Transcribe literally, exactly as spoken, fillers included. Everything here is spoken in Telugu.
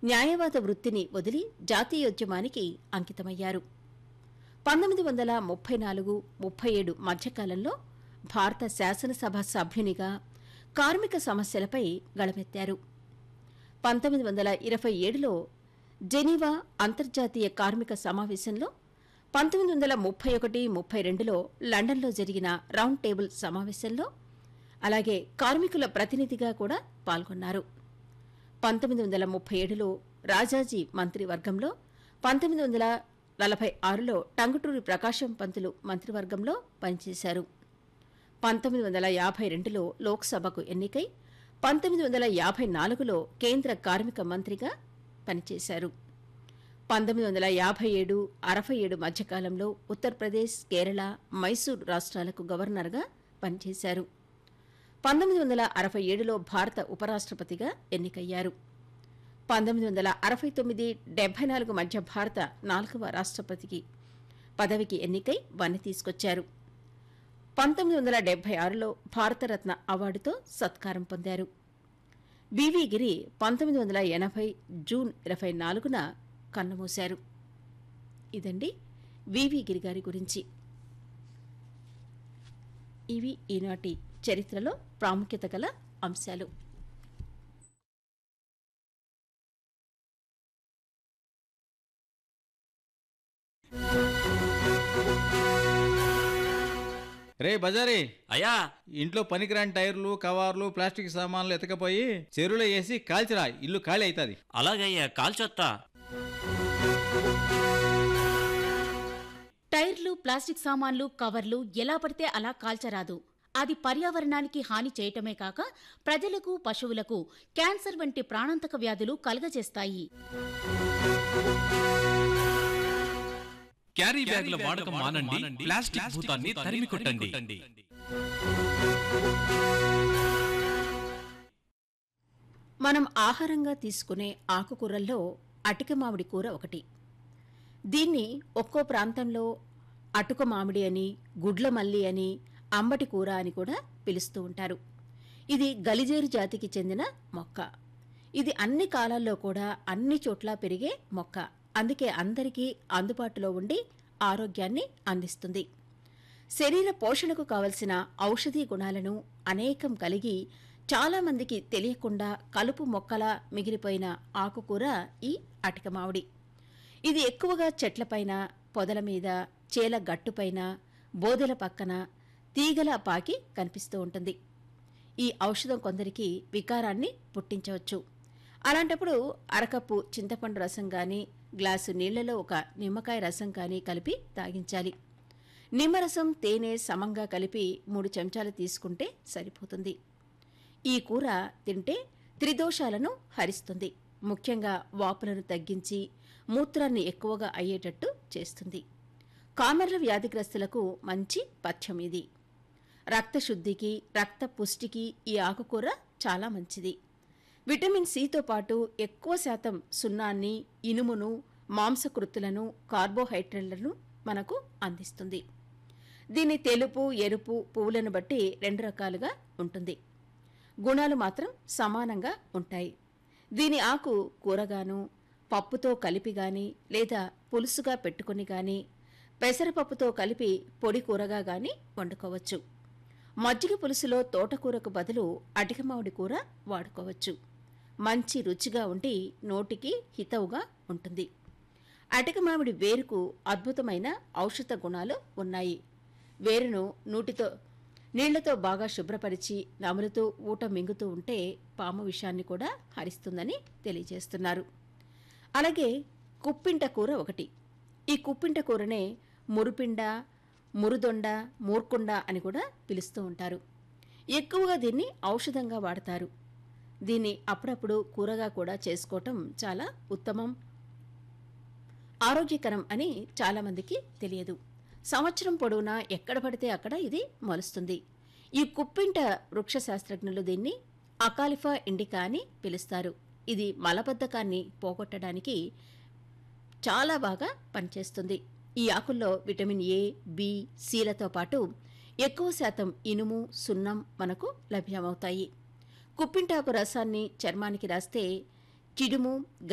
న్యాయవాద వృత్తిని వదిలి జాతీయోద్యమానికి అంకితమయ్యారు. పంతొమ్మిది వందల ముప్పై నాలుగు ముప్పై ఏడు మధ్యకాలంలో భారత శాసనసభ సభ్యునిగా కార్మిక సమస్యలపై గళమెత్తారు. పంతొమ్మిది వందల ఇరవై ఏడులో జెనీవా అంతర్జాతీయ కార్మిక సమావేశంలో, పంతొమ్మిది వందల ముప్పై ఒకటి ముప్పై రెండులో లండన్లో జరిగిన రౌండ్ టేబుల్ సమావేశంలో, అలాగే కార్మికుల ప్రతినిధిగా కూడా పాల్గొన్నారు. పంతొమ్మిది వందల ముప్పై ఏడులో రాజాజీ మంత్రివర్గంలో, పంతొమ్మిది వందల నలభై ఆరులో టంగుటూరి ప్రకాశం పంతులు మంత్రివర్గంలో పనిచేశారు. పంతొమ్మిది వందల యాభై రెండులో లోక్సభకు ఎన్నికై పంతొమ్మిది వందల యాభై నాలుగులో కేంద్ర కార్మిక మంత్రిగా పనిచేశారు. పంతొమ్మిది వందల యాభై ఏడు అరవై ఏడు మధ్యకాలంలో ఉత్తరప్రదేశ్, కేరళ, మైసూర్ రాష్ట్రాలకు గవర్నర్గా పనిచేశారు. పంతొమ్మిది వందల అరవై ఏడులో భారత ఉపరాష్ట్రపతిగా ఎన్నికయ్యారు. పంతొమ్మిది వందల అరవై తొమ్మిది డెబ్బై నాలుగు మధ్య భారత నాలుగవ రాష్ట్రపతికి పదవికి ఎన్నికై వన్నె తీసుకొచ్చారు. పంతొమ్మిది వందల డెబ్బై ఆరులో భారతరత్న అవార్డుతో సత్కారం పొందారు. బివి గిరి పంతొమ్మిది వందల ఎనభై జూన్ ఇరవై నాలుగున కన్నుమూశారు. ఇదండి వివి గిరి గారి గురించి. ఇవి ఈనాటి చరిత్రలో ప్రాముఖ్యత గల అంశాలు. రే బజారీ, అయ్యా, ఇంట్లో పనికిరాని టైర్లు, కవర్లు, ప్లాస్టిక్ సామాన్లు ఎతకపోయి చెరువులో వేసి కాల్చిరా, ఇల్లు ఖాళీ అవుతుంది. అలాగయ్యా, కాల్చొత్తా. టైర్లు, ప్లాస్టిక్ సామాన్లు, కవర్లు ఎలా పడితే అలా కాల్చరాదు. అది పర్యావరణానికి హాని చేయటమే కాక ప్రజలకు, పశువులకు క్యాన్సర్ వంటి ప్రాణాంతక వ్యాధులు కలుగజేస్తాయి. క్యారీ బ్యాగుల వాడకం మానండి, ప్లాస్టిక్ భూతాన్ని తరిమి కొట్టండి. మనం ఆహారంగా తీసుకునే ఆకుకూరల్లో అటిక మామిడి కూర ఒకటి. దీన్ని ఒక్కో ప్రాంతంలో అటుక మామిడి అని, గుడ్ల మల్లి అని, అంబటి కూర అని కూడా పిలుస్తూ ఉంటారు. ఇది గలిజేరు జాతికి చెందిన మొక్క. ఇది అన్ని కాలాల్లో కూడా అన్ని చోట్ల పెరిగే మొక్క. అందుకే అందరికీ అందుబాటులో ఉండి ఆరోగ్యాన్ని అందిస్తుంది. శరీర పోషణకు కావలసిన ఔషధీ గుణాలను అనేకం కలిగి చాలామందికి తెలియకుండా కలుపు మొక్కలా మిగిలిపోయిన ఆకుకూర ఈ అటిక మామిడి. ఇది ఎక్కువగా చెట్లపైన, పొదల మీద, చేల గట్టుపైన, బోదెల పక్కన తీగల పాకి కనిపిస్తూ ఉంటుంది. ఈ ఔషధం కొందరికి వికారాన్ని పుట్టించవచ్చు. అలాంటప్పుడు అరకప్పు చింతపండు రసం కానీ, గ్లాసు నీళ్లలో ఒక నిమ్మకాయ రసం కానీ కలిపి తాగించాలి. నిమ్మరసం, తేనె సమంగా కలిపి మూడు చెంచాలు తీసుకుంటే సరిపోతుంది. ఈ కూర తింటే త్రిదోషాలను హరిస్తుంది. ముఖ్యంగా వాపులను తగ్గించి మూత్రాన్ని ఎక్కువగా అయ్యేటట్టు చేస్తుంది. కామెర్ల వ్యాధిగ్రస్తులకు మంచి పథ్యం ఇది. రక్తశుద్ధికి, రక్త పుష్టికి ఈ ఆకుకూర చాలా మంచిది. విటమిన్ సితో పాటు ఎక్కువ శాతం సున్నాన్ని, ఇనుమును, మాంసకృత్తులను, కార్బోహైడ్రేట్లను మనకు అందిస్తుంది. దీని తెలుపు, ఎరుపు పువ్వులను బట్టి రెండు రకాలుగా ఉంటుంది. గుణాలు మాత్రం సమానంగా ఉంటాయి. దీని ఆకు కూరగాను, పప్పుతో కలిపి గాని, లేదా పులుసుగా పెట్టుకుని గాని, పెసరపప్పుతో కలిపి పొడి కూరగా గాని వండుకోవచ్చు. మజ్జిగ పులుసులో తోటకూరకు బదులు అటిక మామిడి కూర వాడుకోవచ్చు. మంచి రుచిగా ఉండి నోటికి హితవుగా ఉంటుంది. అటిక మామిడి వేరుకు అద్భుతమైన ఔషధ గుణాలు ఉన్నాయి. వేరును నూటితో నీళ్లతో బాగా శుభ్రపరిచి నములుతూ ఊట మింగుతూ ఉంటే పాము విషాన్ని కూడా హరిస్తుందని తెలియజేస్తున్నారు. అలాగే కుప్పింట కూర ఒకటి. ఈ కుప్పింట కూరనే మురుపిండ, మురుదొండ, మూర్కుండ అని కూడా పిలుస్తూ ఉంటారు. ఎక్కువగా దీన్ని ఔషధంగా వాడతారు. దీన్ని అప్పుడప్పుడు కూరగా కూడా చేసుకోవటం చాలా ఉత్తమం, ఆరోగ్యకరం అని చాలామందికి తెలియదు. సంవత్సరం పొడవునా ఎక్కడ పడితే అక్కడ ఇది మొలుస్తుంది. ఈ కుప్పింట వృక్ష శాస్త్రజ్ఞులు దీన్ని అకాలిఫా ఇండికా అని పిలుస్తారు. ఇది మలబద్ధకాన్ని పోగొట్టడానికి చాలా బాగా పనిచేస్తుంది. ఈ ఆకుల్లో విటమిన్ ఏ, బి, సిలతో పాటు ఎక్కువ శాతం ఇనుము, సున్నం మనకు లభ్యమవుతాయి. కుప్పింటాకు రసాన్ని చర్మానికి రాస్తే చిడుము,